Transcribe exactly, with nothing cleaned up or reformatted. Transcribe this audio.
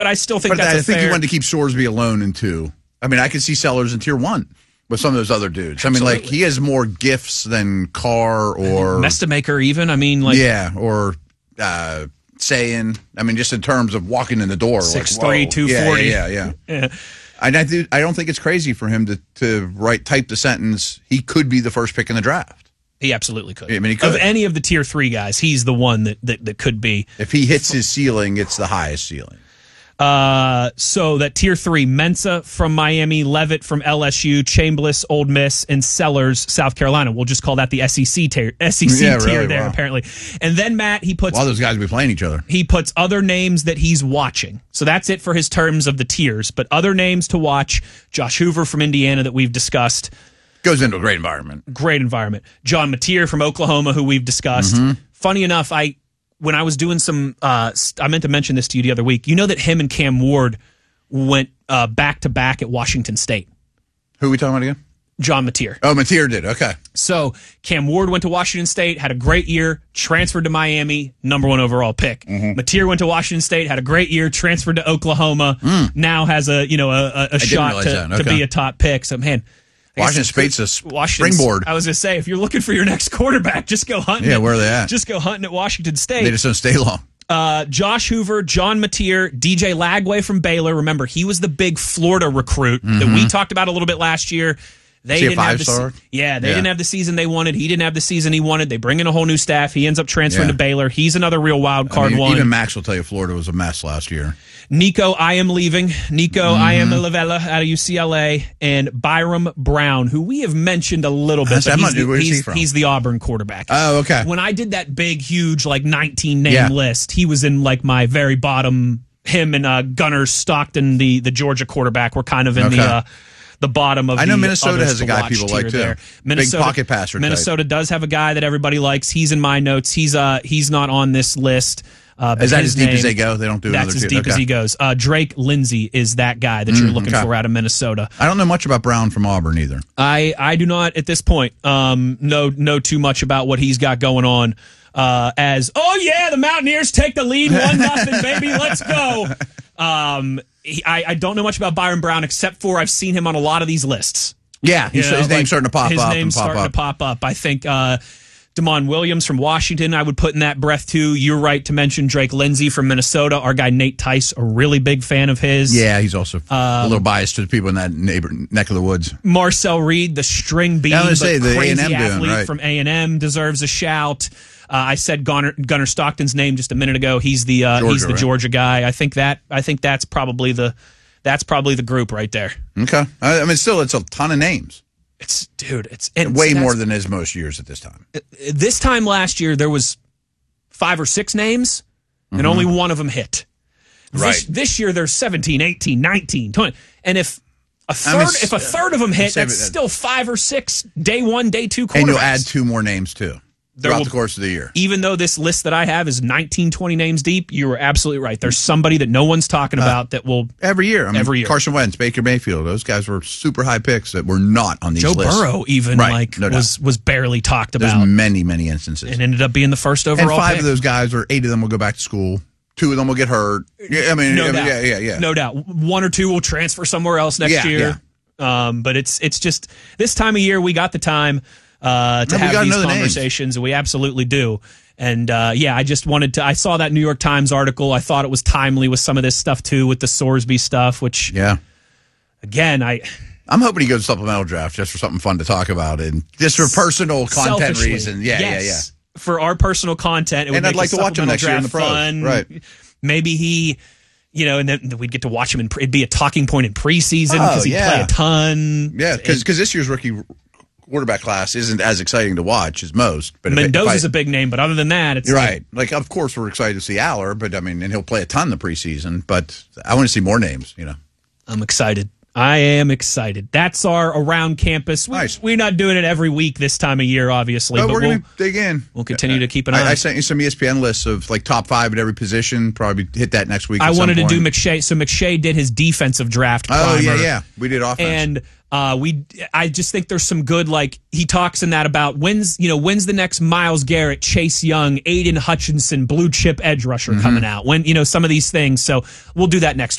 but I still think but that's I a think fair... you wanted to keep Sorsby alone in two. I mean, I could see Sellers in tier one with some of those other dudes. Absolutely. I mean, like, he has more gifts than Carr or... Mestamaker even. I mean, like... Yeah, or uh, Sayin. I mean, just in terms of walking in the door. six like, three, two forty. Yeah, yeah, yeah. yeah. And I, do, I don't think it's crazy for him to, to write type the sentence, he could be the first pick in the draft. He absolutely could. I mean, he could. Of any of the tier three guys, he's the one that, that, that could be. If he hits his ceiling, it's the highest ceiling. Uh, so that tier three, Mensah from Miami, Levitt from L S U, Chambliss, Ole Miss, and Sellers, South Carolina. We'll just call that the S E C tier, S E C yeah, tier really, there, wow. apparently. And then, Matt, he puts... All those guys will be playing each other. He puts other names that he's watching. So that's it for his terms of the tiers. But other names to watch, Josh Hoover from Indiana that we've discussed. Goes into a great environment. Great environment. John Mateer from Oklahoma, who we've discussed. Mm-hmm. Funny enough, I when I was doing some... Uh, I meant to mention this to you the other week. You know that him and Cam Ward went uh, back-to-back at Washington State. Who are we talking about again? John Mateer. Oh, Mateer did. Okay. So Cam Ward went to Washington State, had a great year, transferred to Miami, number one overall pick. Mm-hmm. Mateer went to Washington State, had a great year, transferred to Oklahoma, mm. now has a you know a, a, a shot to, okay. to be a top pick. So man, Washington State's a Washington, springboard. I was gonna say, if you're looking for your next quarterback, just go hunting. Yeah, at, where are they at? Just go hunting at Washington State. They just don't stay long. Uh, Josh Hoover, John Mateer, D J Lagway from Baylor. Remember, he was the big Florida recruit mm-hmm. that we talked about a little bit last year. They Is he didn't a have the five-star? se- yeah, they Yeah. didn't have the season they wanted. He didn't have the season he wanted. They bring in a whole new staff. He ends up transferring Yeah. to Baylor. He's another real wild card I mean, one. Even Max will tell you Florida was a mess last year. Nico, I am leaving. Nico, Mm-hmm. I am Lavella out of U C L A, and Byram Brown, who we have mentioned a little bit. That's- But I'm he's, not- the, where's he he's, from? he's the Auburn quarterback. Oh, okay. When I did that big, huge, like nineteen name Yeah. list, he was in like my very bottom. Him and uh, Gunnar Stockton, the the Georgia quarterback, were kind of in Okay. the uh, the bottom of. I know the Minnesota others has a to guy watch people like, tier too. there. Big Minnesota, pocket passer type. Minnesota does have a guy that everybody likes. He's in my notes. He's uh he's not on this list. Uh, but Is that his as deep name, as they go? They don't do That's another as two? deep as Okay. he goes. Uh, Drake Lindsey is that guy that you're Mm, looking okay. for out of Minnesota. I don't know much about Brown from Auburn either. I, I do not at this point um, know know too much about what he's got going on. Uh, as oh yeah, the Mountaineers take the lead one nothing baby, let's go. Um, he, I I don't know much about Byron Brown except for I've seen him on a lot of these lists. Yeah, he's, You know, his name's like, starting to pop his up. His name's and pop starting up. to pop up. I think uh, Damon Williams from Washington, I would put in that breath too. You're right to mention Drake Lindsey from Minnesota. Our guy Nate Tice, a really big fan of his. Yeah, he's also Um, a little biased to the people in that neighbor neck of the woods. Marcel Reed, the string bean, Yeah, I was but gonna say, the crazy A and M dude, athlete right. from A and M, deserves a shout. Uh, I said Gunnar, Gunnar Stockton's name just a minute ago. He's the uh, Georgia, he's the right? Georgia guy. I think that I think that's probably the that's probably the group right there. Okay. I, I mean, still, it's a ton of names. It's dude, it's and Way see, more that's- than is most years at this time. this time last year there was five or six names and only one of them hit. This, Right. this year there's seventeen, eighteen, nineteen, twenty. And if a third I mean, if a third of them hit, seven- that's still five or six day one, day two quarterbacks. And you'll add two more names, too, There throughout will- the course of the year. Even though this list that I have is nineteen, twenty names deep, you were absolutely right. There's somebody that no one's talking about that will Every year. I mean, Every year. Carson Wentz, Baker Mayfield, those guys were super high picks that were not on these Joe lists. Burrow even Right, like no doubt. was was barely talked There's about many, many instances. and ended up being the first And overall five pick. of those guys, or eight of them, will go back to school. Two of them will get hurt. Yeah, I mean, No I mean, doubt. yeah, yeah, yeah. No doubt. One or two will transfer somewhere else next Yeah, year. Um, but it's it's just this time of year we got the time uh, to No, we have gotta these know the names. conversations, and we absolutely do. And uh, yeah, I just wanted to. I saw that New York Times article. I thought it was timely with some of this stuff too, with the Sorsby stuff. Which Yeah. again, I I'm hoping he goes to supplemental draft just for something fun to talk about and just for personal content selfishly, reasons. Yeah, yes, yeah, yeah. For our personal content, it would And I'd make like the to watch him supplemental next year in the draft pros. fun. Right. Maybe he, you know, and then we'd get to watch him. In, it'd be a talking point in preseason because Oh, he'd yeah. play a ton. Yeah, because this year's rookie quarterback class isn't as exciting to watch as most. But if it- Mendoza's if I- a big name, but other than that, it's You're like, right. Like, of course, we're excited to see Aller, but I mean, and he'll play a ton in the preseason. But I want to see more names. You know, I'm excited. I am excited. That's our Around Campus. We, Nice. We're not doing it every week this time of year, obviously. But, but we're we'll, going to dig in. We'll continue to keep an eye. I, I sent you some E S P N lists of like top five at every position. Probably hit that next week. I at wanted some to do point. McShay. So McShay did his defensive draft primer. Oh, yeah, yeah. We did offense. And uh, we, I just think there's some good, like, he talks in that about when's, you know, when's the next Myles Garrett, Chase Young, Aiden Hutchinson, blue chip edge rusher Mm-hmm. coming out? When, you know, some of these things. So we'll do that next week.